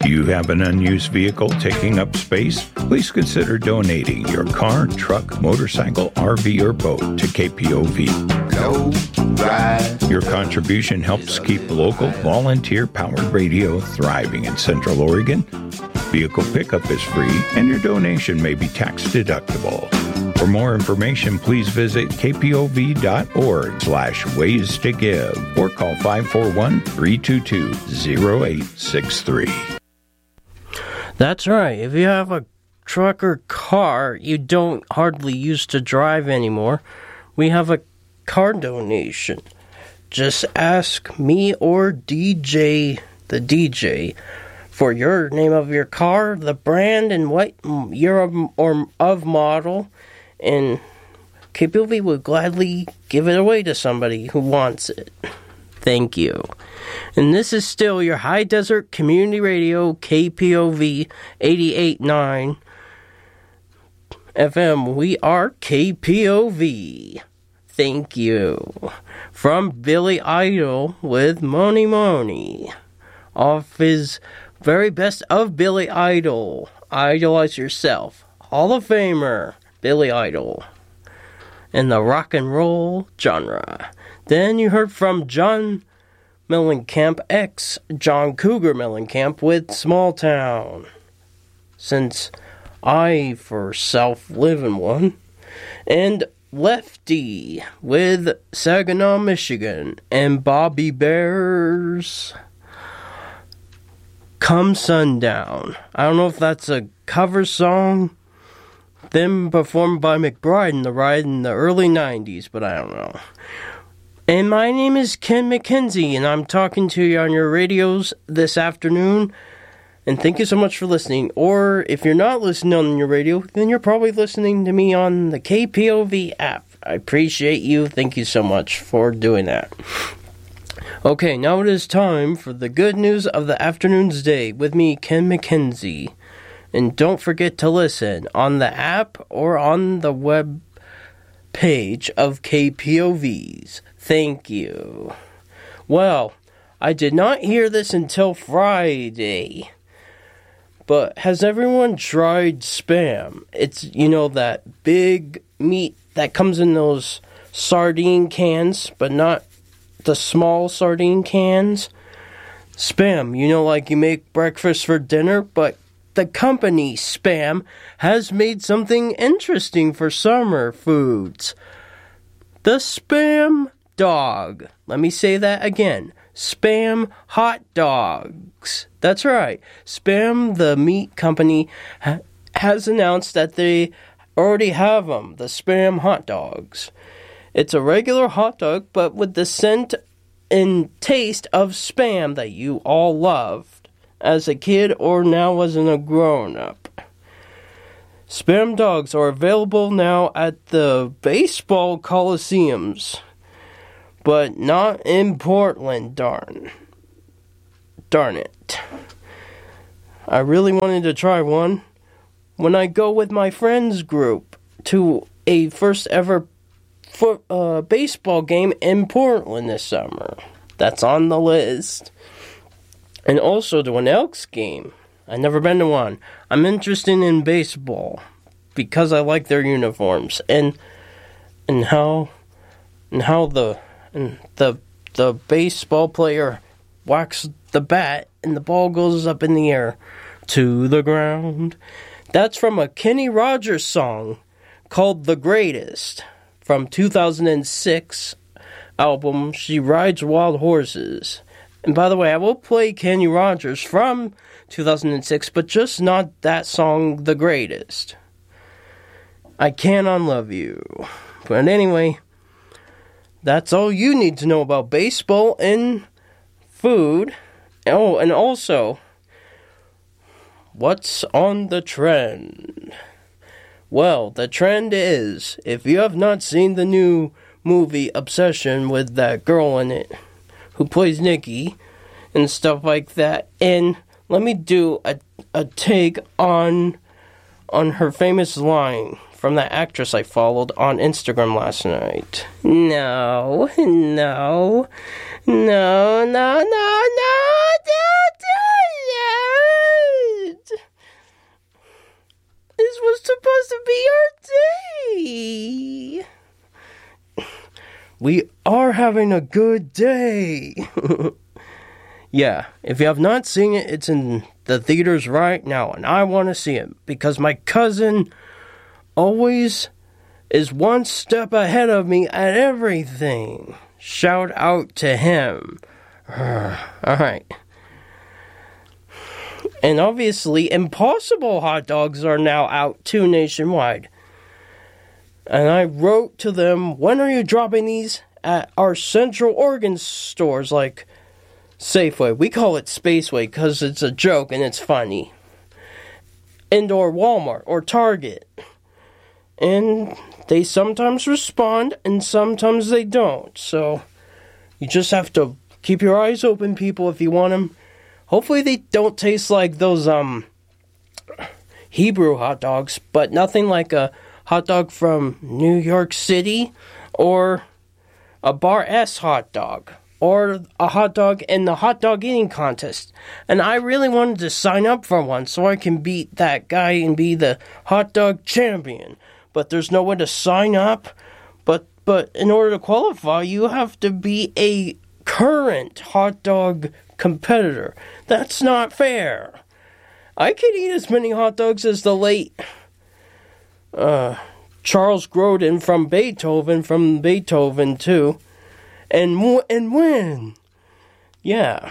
Do you have an unused vehicle taking up space? Please consider donating your car, truck, motorcycle, RV, or boat to KPOV. Go ride. Your contribution helps keep local volunteer-powered radio thriving in Central Oregon. Vehicle pickup is free, and your donation may be tax-deductible. For more information, please visit kpov.org/ways to give or call 541-322-0863. That's right. If you have a truck or car you don't hardly use to drive anymore, we have a car donation. Just ask me or DJ, the DJ, for your name of your car, the brand, and what year of model, and KPOV will gladly give it away to somebody who wants it. Thank you. And this is still your High Desert Community Radio, KPOV 88.9 FM. We are KPOV. Thank you. From Billy Idol with Money Money. Off his very best of Billy Idol, Idolize Yourself. Hall of Famer, Billy Idol. In the rock and roll genre. Then you heard from John Mellencamp, ex-John Cougar Mellencamp with Small Town. Since I, for self, live in one. And Lefty with Saginaw, Michigan. And Bobby Bear's Come Sundown. I don't know if that's a cover song, then performed by McBride and the Ride in the early 90s, but I don't know. And my name is Ken McKenzie, and I'm talking to you on your radios this afternoon. And thank you so much for listening. Or if you're not listening on your radio, then you're probably listening to me on the KPOV app. I appreciate you. Thank you so much for doing that. Okay, now it is time for the good news of the afternoon's day with me, Ken McKenzie. And don't forget to listen on the app or on the web page of KPOV's. Thank you. Well, I did not hear this until Friday. But has everyone tried Spam? It's, that big meat that comes in those sardine cans, but not the small sardine cans. Spam, like you make breakfast for dinner, but the company Spam has made something interesting for summer foods. The Spam Dog. Let me say that again. Spam hot dogs. That's right. Spam, the meat company, has announced that they already have them. The Spam hot dogs. It's a regular hot dog, but with the scent and taste of Spam that you all loved as a kid or now as a grown-up. Spam dogs are available now at the baseball coliseums, but not in Portland, darn it. I really wanted to try one when I go with my friends group to a first ever baseball game in Portland this summer. That's on the list. And also to an Elks game. I've never been to one. I'm interested in baseball because I like their uniforms and how the baseball player whacks the bat and the ball goes up in the air to the ground. That's from a Kenny Rogers song called The Greatest from 2006 album She Rides Wild Horses. And by the way, I will play Kenny Rogers from 2006, but just not that song, The Greatest. I Can't Unlove You. But anyway, that's all you need to know about baseball and food. Oh, and also, what's on the trend? Well, the trend is, if you have not seen the new movie Obsession with that girl in it who plays Nikki and stuff like that, and let me do a take on her famous line from that actress I followed on Instagram last night. No. we are having a good day. Yeah, if you have not seen it, it's in the theaters right now, and I want to see it because my cousin always is one step ahead of me at everything. Shout out to him. Alright. And obviously, Impossible hot dogs are now out too nationwide. And I wrote to them, when are you dropping these at our Central Oregon stores like Safeway? We call it Spaceway because it's a joke and it's funny. Indoor Walmart or Target. And they sometimes respond and sometimes they don't. So you just have to keep your eyes open, people, if you want them. Hopefully they don't taste like those Hebrew hot dogs, but nothing like a hot dog from New York City or a Bar S hot dog or a hot dog in the hot dog eating contest. And I really wanted to sign up for one so I can beat that guy and be the hot dog champion. But there's no way to sign up. But in order to qualify, you have to be a current hot dog competitor. That's not fair. I can eat as many hot dogs as the late Charles Grodin from Beethoven too, and win. Yeah.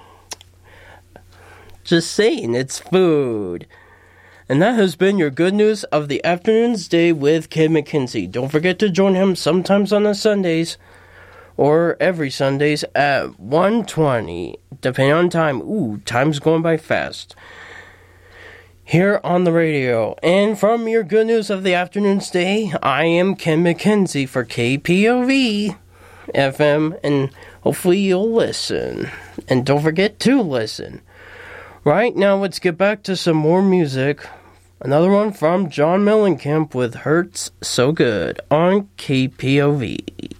Just saying, it's food. And that has been your good news of the afternoon's day with Kim McKenzie. Don't forget to join him sometimes on the Sundays, or every Sundays at 1:20, depending on time. Ooh, time's going by fast. Here on the radio. And from your good news of the afternoon's day, I am Kim McKenzie for KPOV FM, and hopefully you'll listen. And don't forget to listen. Right now, let's get back to some more music. Another one from John Mellencamp with Hurts So Good on KPOV.